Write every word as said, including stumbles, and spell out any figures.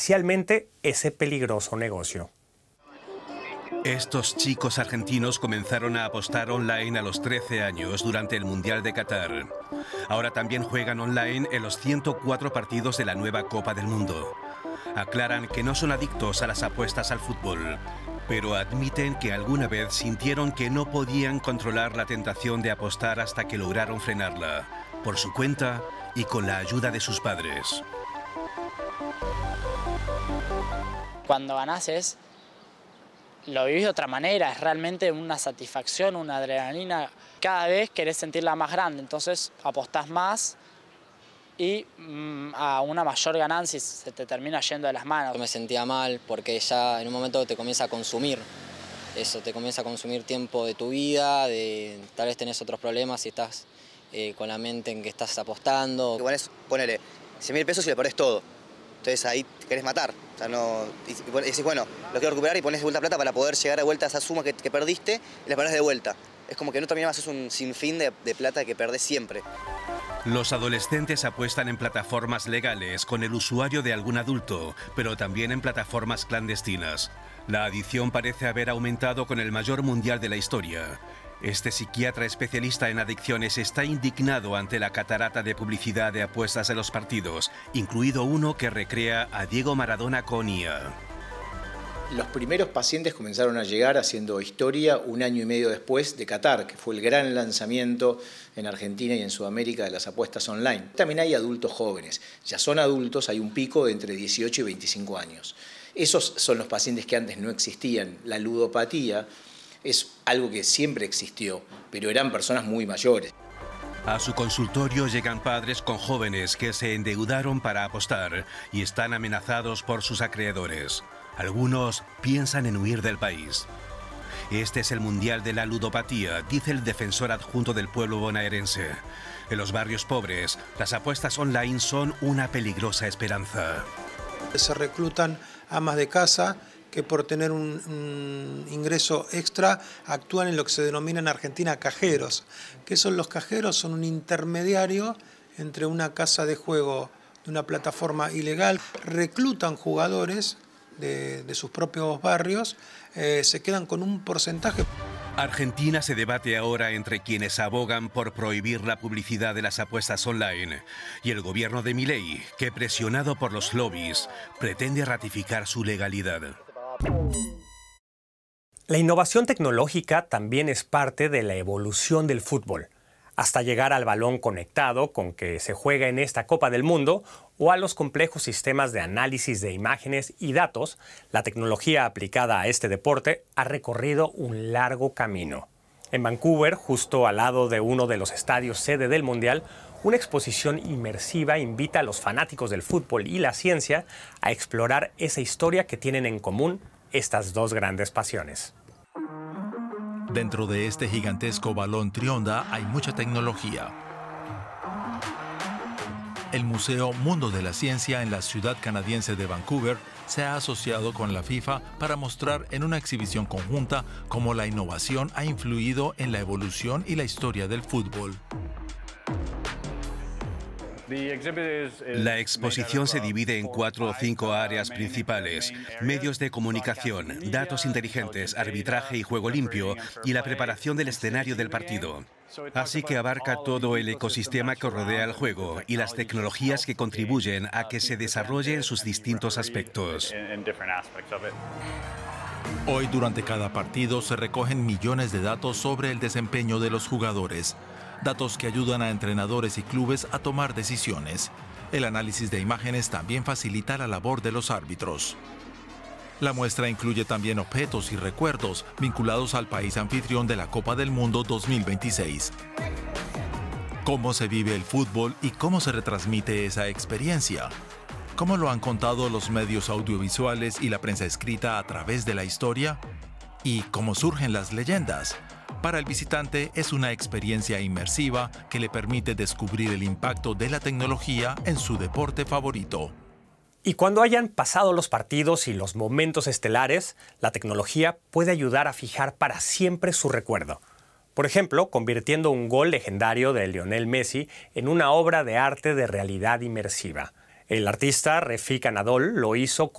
especialmente ese peligroso negocio. Estos chicos argentinos comenzaron a apostar online a los trece años durante el Mundial de Qatar. Ahora también juegan online en los ciento cuatro partidos de la nueva Copa del Mundo. Aclaran que no son adictos a las apuestas al fútbol, pero admiten que alguna vez sintieron que no podían controlar la tentación de apostar hasta que lograron frenarla, por su cuenta y con la ayuda de sus padres. Cuando ganás es, lo vivís de otra manera, es realmente una satisfacción, una adrenalina. Cada vez querés sentirla más grande, entonces apostás más y mmm, a una mayor ganancia se te termina yendo de las manos. Me sentía mal porque ya en un momento te comienza a consumir. Eso, te comienza a consumir tiempo de tu vida, de, tal vez tenés otros problemas si estás eh, con la mente en que estás apostando. Igual es, ponele, cien mil pesos y le perdés todo. Entonces ahí te querés matar. O sea, no, y, y decís, bueno, lo quiero recuperar y pones de vuelta plata para poder llegar de vuelta a esa suma que, que perdiste y la perdés de vuelta. Es como que no terminás, es un sinfín de, de plata que perdés siempre. Los adolescentes apuestan en plataformas legales con el usuario de algún adulto, pero también en plataformas clandestinas. La adicción parece haber aumentado con el mayor mundial de la historia. Este psiquiatra especialista en adicciones está indignado ante la catarata de publicidad de apuestas de los partidos, incluido uno que recrea a Diego Maradona con I A. Los primeros pacientes comenzaron a llegar haciendo historia un año y medio después de Qatar, que fue el gran lanzamiento en Argentina y en Sudamérica de las apuestas online. También hay adultos jóvenes, ya son adultos, hay un pico de entre dieciocho y veinticinco años. Esos son los pacientes que antes no existían. La ludopatía es algo que siempre existió, pero eran personas muy mayores. A su consultorio llegan padres con jóvenes que se endeudaron para apostar y están amenazados por sus acreedores. Algunos piensan en huir del país. Este es el mundial de la ludopatía, dice el defensor adjunto del pueblo bonaerense. En los barrios pobres, las apuestas online son una peligrosa esperanza. Se reclutan amas de casa que por tener un, un ingreso extra actúan en lo que se denomina en Argentina cajeros. ¿Qué son los cajeros? Son un intermediario entre una casa de juego de una plataforma ilegal, reclutan jugadores de, de sus propios barrios, eh, se quedan con un porcentaje. Argentina se debate ahora entre quienes abogan por prohibir la publicidad de las apuestas online y el gobierno de Milei, que presionado por los lobbies, pretende ratificar su legalidad. La innovación tecnológica también es parte de la evolución del fútbol, hasta llegar al balón conectado con que se juega en esta Copa del Mundo o a los complejos sistemas de análisis de imágenes y datos. La tecnología aplicada a este deporte ha recorrido un largo camino. En Vancouver, justo al lado de uno de los estadios sede del Mundial, una exposición inmersiva invita a los fanáticos del fútbol y la ciencia a explorar esa historia que tienen en común estas dos grandes pasiones. Dentro de este gigantesco balón trionda hay mucha tecnología. El Museo Mundo de la Ciencia en la ciudad canadiense de Vancouver se ha asociado con la FIFA para mostrar en una exhibición conjunta cómo la innovación ha influido en la evolución y la historia del fútbol. La exposición se divide en cuatro o cinco áreas principales: medios de comunicación, datos inteligentes, arbitraje y juego limpio, y la preparación del escenario del partido. Así que abarca todo el ecosistema que rodea el juego y las tecnologías que contribuyen a que se desarrolle en sus distintos aspectos. Hoy, durante cada partido, se recogen millones de datos sobre el desempeño de los jugadores. Datos que ayudan a entrenadores y clubes a tomar decisiones. El análisis de imágenes también facilita la labor de los árbitros. La muestra incluye también objetos y recuerdos vinculados al país anfitrión de la Copa del Mundo dos mil veintiséis. ¿Cómo se vive el fútbol y cómo se retransmite esa experiencia? ¿Cómo lo han contado los medios audiovisuales y la prensa escrita a través de la historia? ¿Y cómo surgen las leyendas? Para el visitante es una experiencia inmersiva que le permite descubrir el impacto de la tecnología en su deporte favorito. Y cuando hayan pasado los partidos y los momentos estelares, la tecnología puede ayudar a fijar para siempre su recuerdo. Por ejemplo, convirtiendo un gol legendario de Lionel Messi en una obra de arte de realidad inmersiva. El artista Refik Anadol lo hizo con